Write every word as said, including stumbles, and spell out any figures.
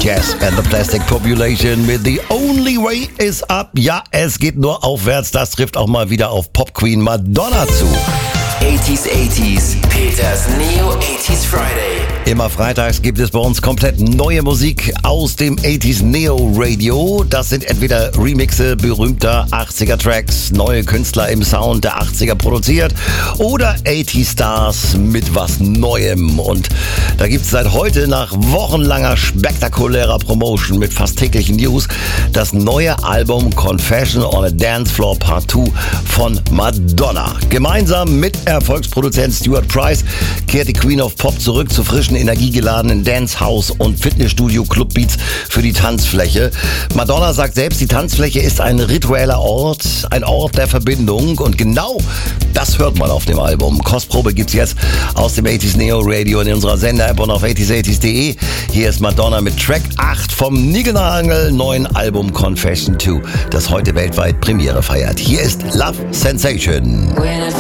Jazz and the Plastic Population mit The Only Way is Up. Ja, es geht nur aufwärts. Das trifft auch mal wieder auf Pop Queen Madonna zu. achtziger achtziger, Peters Neo achtziger Friday. Immer freitags gibt es bei uns komplett neue Musik aus dem achtziger Neo Radio. Das sind entweder Remixe berühmter achtziger Tracks, neue Künstler im Sound der achtziger produziert oder achtziger Stars mit was Neuem. Und da gibt es seit heute nach wochenlanger spektakulärer Promotion mit fast täglichen News das neue Album Confession on a Dance Floor Part zwei von Madonna. Gemeinsam mit Erfolgsproduzent Stuart Price kehrt die Queen of Pop zurück zu frischen, energiegeladenen Dance, House und Fitnessstudio Clubbeats für die Tanzfläche. Madonna sagt selbst, die Tanzfläche ist ein ritueller Ort, ein Ort der Verbindung und genau das hört man auf dem Album. Kostprobe gibt's jetzt aus dem achtziger Neo Radio in unserer Sender-App und auf achtziger achtziger punkt de. Hier ist Madonna mit Track acht vom Nigelnagel neuen Album Confession zwei, das heute weltweit Premiere feiert. Hier ist Love Sensation.